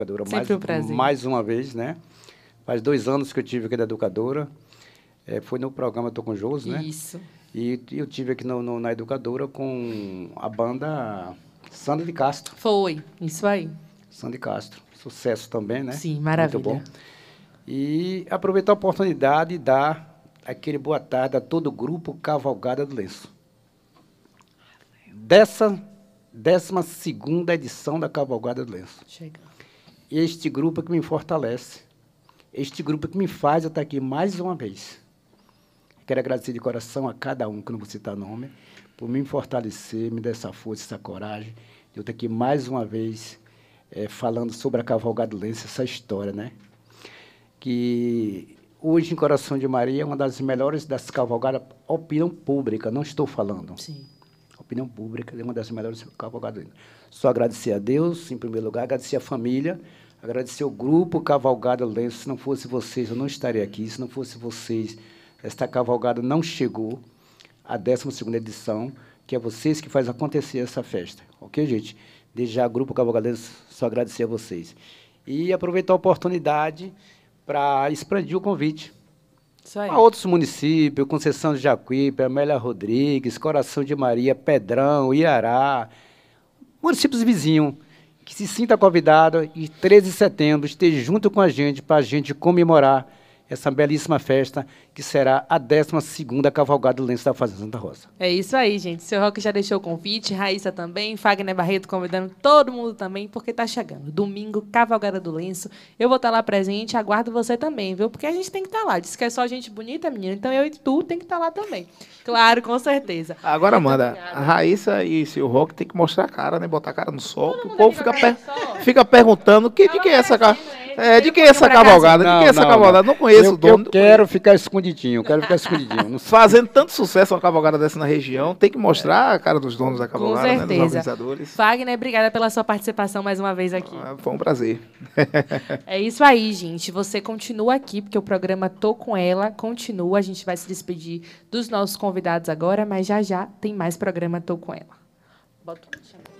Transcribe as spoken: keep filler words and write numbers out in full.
educadora mais, Sempre um prazer. mais uma vez, né? Faz dois anos que eu tive aqui da educadora. É, foi no programa Tô com Josi, né? Isso. E eu tive aqui no, no- na educadora com a banda Sandra de Castro. Foi, isso aí. Sandra de Castro. Sucesso também, né? Sim, maravilha. Muito bom. E aproveitar a oportunidade e dar aquele boa tarde a todo o grupo Cavalgada do Lenço. Dessa décima segunda edição da Cavalgada do Lenço. Chega. Este grupo é que me fortalece. Este grupo é que me faz eu estar aqui mais uma vez. Quero agradecer de coração a cada um, que não vou citar nome, por me fortalecer, me dar essa força, essa coragem, de eu estar aqui mais uma vez eh, falando sobre a Cavalgada do Lenço, essa história, né? Que hoje, em Coração de Maria, é uma das melhores das cavalgadas, opinião pública, não estou falando. Sim. Opinião pública é uma das melhores cavalgadas. Só agradecer a Deus, em primeiro lugar, agradecer a família, agradecer o grupo Cavalgada do Lenço. Se não fosse vocês, eu não estaria aqui. Se não fosse vocês, esta cavalgada não chegou à décima segunda edição, que é vocês que fazem acontecer essa festa. Ok, gente? Desde já, grupo Cavalgada do Lenço, só agradecer a vocês. E aproveitar a oportunidade para expandir o convite Isso aí. a outros municípios, Conceição de Jacuípe, Amélia Rodrigues, Coração de Maria, Pedrão, Iará, municípios vizinhos, que se sinta convidado e treze de setembro esteja junto com a gente para a gente comemorar essa belíssima festa, que será a décima segunda Cavalgada do Lenço da Fazenda Santa Rosa. É isso aí, gente. Seu Roque já deixou o convite, Raíssa também, Fagner Barreto convidando todo mundo também, porque tá chegando. Domingo, Cavalgada do Lenço. Eu vou estar lá presente, aguardo você também, viu? Porque a gente tem que estar lá. Diz que é só gente bonita, menina. Então eu e tu tem que estar lá também. Claro, com certeza. Agora, Muito Amanda, obrigada. a Raíssa e seu Roque tem que mostrar a cara, né? Botar a cara no sol, que o mundo povo aqui fica, com a cara per- no sol. fica perguntando que, de quem é essa ca- é, de quem é essa Pra cá, cavalgada, de Não, quem é essa não, cavalgada? Não conheço eu, o dono. Eu quero ficar escondidinho, eu quero ficar escondidinho. Não sei. Fazendo tanto sucesso uma cavalgada dessa na região, tem que mostrar a cara dos donos da Com cavalgada, né? Dos certeza. organizadores. Fagner, obrigada pela sua participação mais uma vez aqui. Ah, Foi um prazer. É isso aí, gente. Você continua aqui, porque o programa Tô Com Ela continua. A gente vai se despedir dos nossos convidados agora, mas já já tem mais programa Tô Com Ela. Bota o chão.